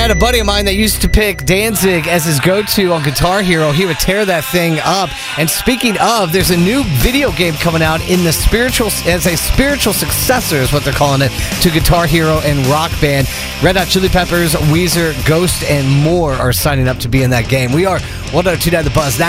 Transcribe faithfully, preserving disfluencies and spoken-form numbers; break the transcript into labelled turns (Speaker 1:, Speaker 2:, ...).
Speaker 1: had a buddy of mine that used to pick Danzig as his go-to on Guitar Hero. He would tear that thing up. And speaking of, there's a new video game coming out in the spiritual as a spiritual successor is what they're calling it to Guitar Hero and Rock Band. Red Hot Chili Peppers, Weezer, Ghost, and more are signing up to be in that game. We are one oh two point nine The Buzz. That